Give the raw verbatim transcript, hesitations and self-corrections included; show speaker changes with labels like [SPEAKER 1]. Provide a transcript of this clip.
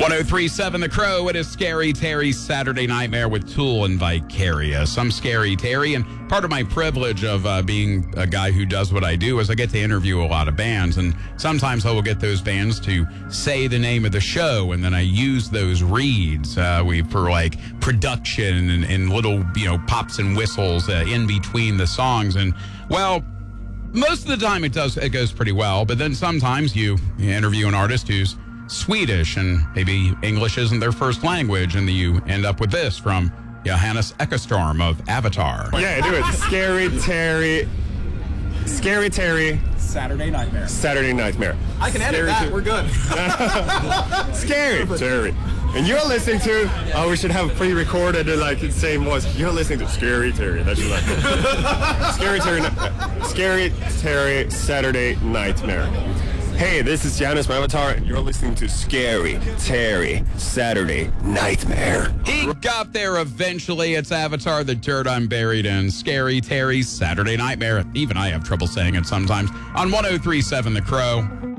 [SPEAKER 1] ten thirty-seven The Crow. It is Scary Terry's Saturday Nightmare with Tool and Vicarious. I'm Scary Terry, and part of my privilege of uh, being a guy who does what I do is I get to interview a lot of bands, and sometimes I will get those bands to say the name of the show, and then I use those reads uh, we for like production and, and little you know pops and whistles uh, in between the songs, and well. Most of the time it does it goes pretty well, but then sometimes you, you interview an artist who's Swedish and maybe English isn't their first language, and you end up with this from Johannes Ekström of Avatar.
[SPEAKER 2] Yeah, do it. Scary Terry. Scary Terry.
[SPEAKER 3] Saturday Nightmare.
[SPEAKER 2] Saturday Nightmare.
[SPEAKER 3] I can edit
[SPEAKER 2] Scary
[SPEAKER 3] that.
[SPEAKER 2] Ter-
[SPEAKER 3] We're good.
[SPEAKER 2] Scary Terry. And you're listening to, oh, we should have pre-recorded it like the same voice. You're listening to Scary Terry. That's what I Scary Terry. Scary Terry Saturday Nightmare. Hey, this is Johannes from Avatar, and you're listening to Scary Terry Saturday Nightmare.
[SPEAKER 1] He got there eventually. It's Avatar, the dirt I'm buried in. Scary Terry's Saturday Nightmare. Even I have trouble saying it sometimes. On ten thirty-seven The Crow.